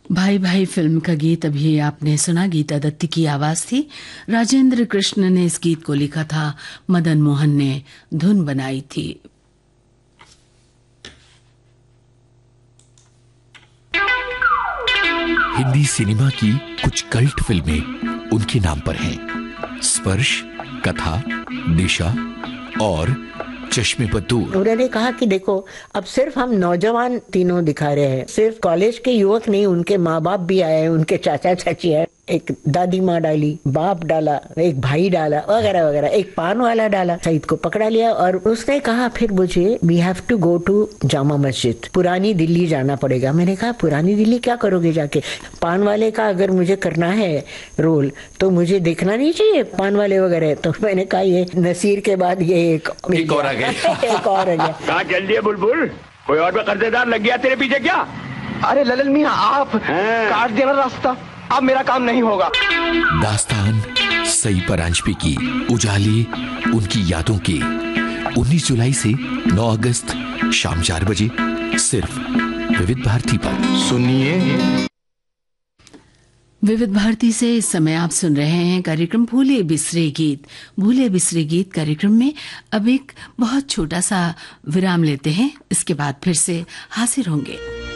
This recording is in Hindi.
भाई भाई फिल्म का गीत अभी आपने सुना। गीता दत्ती की आवाज थी। राजेंद्र कृष्ण ने इस गीत को लिखा था, मदन मोहन ने धुन बनाई थी। हिंदी सिनेमा की कुछ कल्ट फिल्में उनके नाम पर हैं। स्पर्श, कथा, दिशा और चश्मे पर दूर। उन्होंने कहा कि देखो, अब सिर्फ हम नौजवान तीनों दिखा रहे हैं, सिर्फ कॉलेज के युवक नहीं, उनके माँ बाप भी आए, उनके चाचा चाची आए, एक दादी माँ डाली, बाप डाला, एक भाई डाला, वगैरह वगैरह, एक पान वाला डाला। सईद को पकड़ा लिया और उसने कहा फिर मुझे we have to go to Jama Masjid, पुरानी दिल्ली जाना पड़ेगा। मैंने कहा पुरानी दिल्ली क्या करोगे जाके? पान वाले का अगर मुझे करना है रोल तो मुझे देखना नहीं चाहिए पान वाले वगैरह। तो मैंने कहा ये नसीर के बाद ये एक और आ गया। एक और आ गया। कहाँ चल दिए बुलबुल? कोई और भी कर्जेदार लग गया तेरे पीछे क्या? अरे ललन मियां, आप काट देना रास्ता, अब मेरा काम नहीं होगा। दास्तान सई परांजपे की उजाले उनकी यादों के 19 जुलाई से 9 अगस्त शाम 4 बजे सिर्फ विविध भारती पर। सुनिए, विविध भारती से इस समय आप सुन रहे हैं कार्यक्रम भूले बिसरे गीत। भूले बिसरे गीत कार्यक्रम में अब एक बहुत छोटा सा विराम लेते हैं, इसके बाद फिर से हाजिर होंगे।